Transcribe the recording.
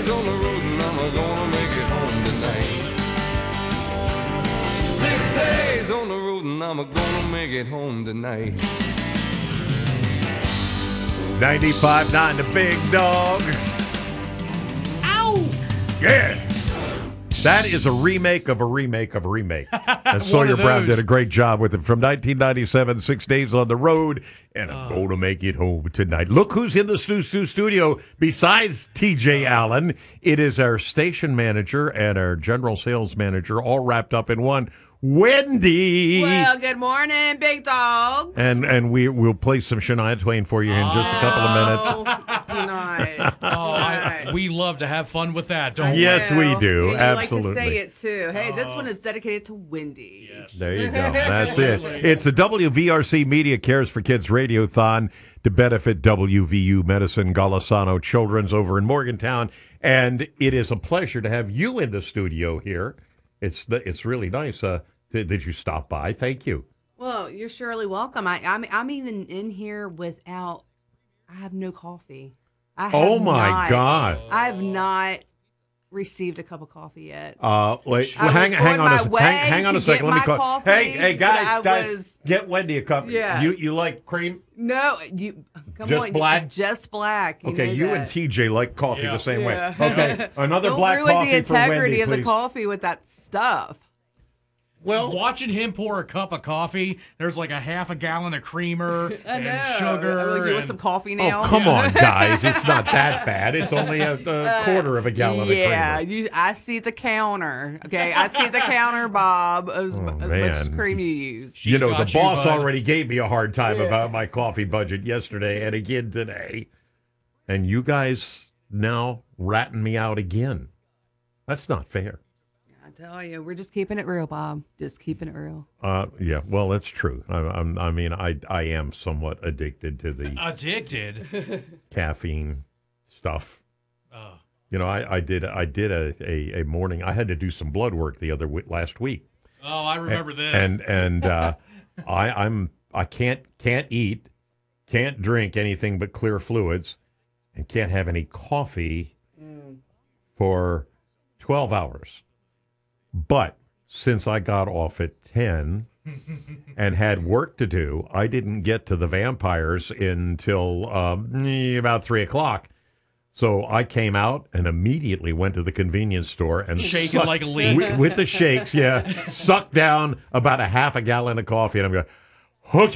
days on the road and I'm gonna make it home tonight. 6 days on the road and I'm gonna make it home tonight. 95.9 The Big Dog. Ow! Yeah. That is a remake of a remake of a remake. And Sawyer Brown did a great job with it. From 1997, 6 days on the road, and I'm going to make it home tonight. Look who's in the studio besides TJ Allen. It is our station manager and our general sales manager all wrapped up in one. Wendy. Well, good morning, Big Dog. And we'll play some Shania Twain for you in just a couple of minutes. Do not. We love to have fun with that, don't we? Yes, we do. You Absolutely. like to say it, too. Hey, this one is dedicated to Wendy. Yes. There you go. That's it. It's the WVRC Media Cares for Kids Radiothon to benefit WVU Medicine Golisano Children's over in Morgantown. And it is a pleasure to have you in the studio here. It's really nice. Did you stop by? Thank you. Well, you're surely welcome. I'm even in here without. I have no coffee. Oh my God! I have not received a cup of coffee yet. Wait, I hang was on on a my way hang on a to second. get Let me my call. coffee, Hey, but guys, get Wendy a cup. Yes. You like cream? No, you come Just on, black? just black. Okay, you and TJ like coffee Yeah. the same way. Yeah. Okay, another Don't black ruin coffee the for Wendy, integrity of the please. coffee with that stuff. Well, Watching him pour a cup of coffee, there's like a half a gallon of creamer I and know. sugar. I'm like, you want and- some coffee now? oh come on, guys! It's not that bad. It's only a quarter of a gallon Yeah, of cream. I see the counter. Okay, I see the counter, Bob. As much man. cream you use. You know, the got you, boss bud. already gave me a hard time about my coffee budget yesterday and again today. And you guys now ratting me out again. That's not fair. I tell you, we're just keeping it real, Bob. Just keeping it real. Yeah, well, that's true. I mean, I am somewhat addicted to the Addicted. caffeine stuff. Oh. You know, I did a morning. I had to do some blood work last week. Oh, I remember this. And I can't eat, can't drink anything but clear fluids, and can't have any coffee for 12 hours. But since I got off at 10 and had work to do, I didn't get to the vampires until about 3 o'clock. So I came out and immediately went to the convenience store and Shaking like a leaf. with the shakes, sucked down about a half a gallon of coffee. And I'm going,